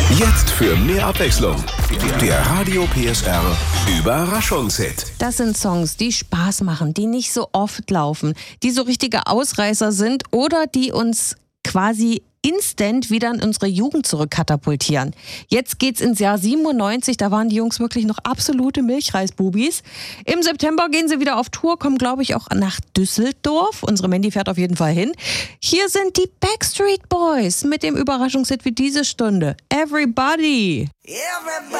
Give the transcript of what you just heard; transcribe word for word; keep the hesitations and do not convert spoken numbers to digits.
Jetzt für mehr Abwechslung. Der Radio P S R Überraschungshit. Das sind Songs, die Spaß machen, die nicht so oft laufen, die so richtige Ausreißer sind oder die uns quasi instant wieder in unsere Jugend zurückkatapultieren. Jetzt geht's ins Jahr siebenundneunzig, da waren die Jungs wirklich noch absolute Milchreisbubis. Im September gehen sie wieder auf Tour, kommen glaube ich auch nach Düsseldorf. Unsere Mandy fährt auf jeden Fall hin. Hier sind die Backstreet Boys mit dem Überraschungshit wie diese Stunde. Everybody! Everybody.